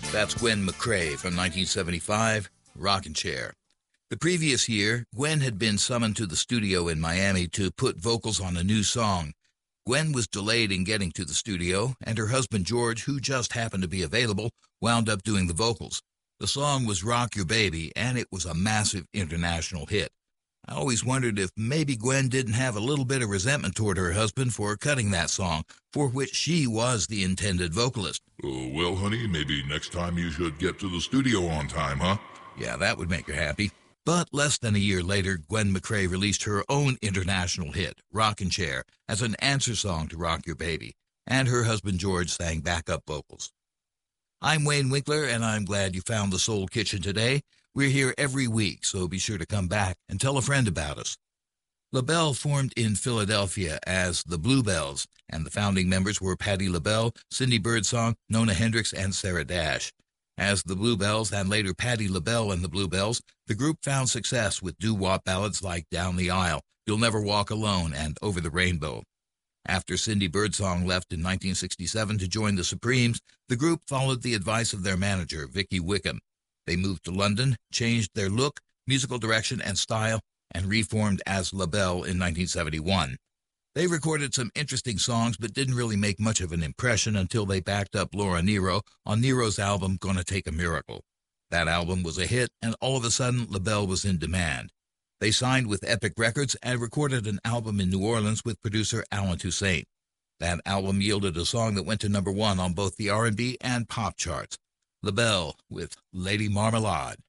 That's Gwen McCrae from 1975, Rockin' Chair. The previous year, Gwen had been summoned to the studio in Miami to put vocals on a new song. Gwen was delayed in getting to the studio, and her husband George, who just happened to be available, wound up doing the vocals. The song was Rock Your Baby, and it was a massive international hit. I always wondered if maybe Gwen didn't have a little bit of resentment toward her husband for cutting that song, for which she was the intended vocalist. Well, honey, maybe next time you should get to the studio on time, huh? Yeah, that would make her happy. But less than a year later, Gwen McCrae released her own international hit, Rockin' Chair, as an answer song to Rock Your Baby, and her husband George sang backup vocals. I'm Wayne Winkler, and I'm glad you found the Soul Kitchen today. We're here every week, so be sure to come back and tell a friend about us. LaBelle formed in Philadelphia as the Bluebells, and the founding members were Patti LaBelle, Cindy Birdsong, Nona Hendryx, and Sarah Dash. As the Bluebells and later Patti LaBelle and the Bluebells, the group found success with doo-wop ballads like Down the Aisle, You'll Never Walk Alone, and Over the Rainbow. After Cindy Birdsong left in 1967 to join the Supremes, the group followed the advice of their manager, Vicky Wickham. They moved to London, changed their look, musical direction, and style, and reformed as LaBelle in 1971. They recorded some interesting songs but didn't really make much of an impression until they backed up Laura Nyro on Nyro's album Gonna Take a Miracle. That album was a hit, and all of a sudden LaBelle was in demand. They signed with Epic Records and recorded an album in New Orleans with producer Allen Toussaint. That album yielded a song that went to #1 on both the R&B and pop charts. LaBelle with Lady Marmalade.